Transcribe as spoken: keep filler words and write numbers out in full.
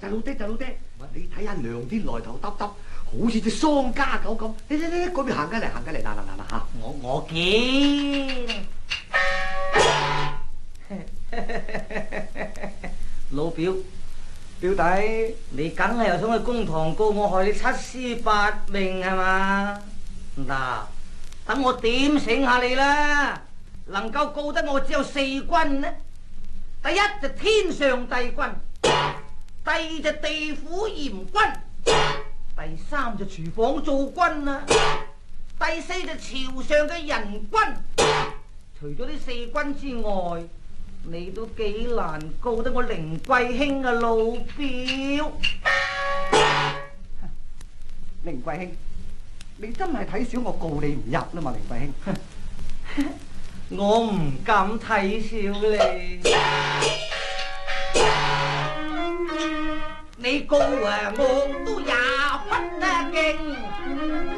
大老爹，大老爹，你睇下梁天來頭耷耷，好似隻喪家狗咁。你你你嗰邊行緊嚟，行緊嚟，嗱嗱嗱嗱嚇！ 我我見老表表弟，你梗係又想去公堂告我害你七屍八命係嘛？嗱，等我點醒下你啦！能夠告得我只有四軍呢。第一就天上帝君，第二就地府嚴君，第三就廚房灶君啊，第四就朝上嘅人君。除咗呢四軍之外，你都幾難告得我凌貴卿啊，老表。 凌貴卿，你真係睇小我告你唔入啦嘛，凌貴卿。 我唔敢睇小你，你告啊我都也不得勁。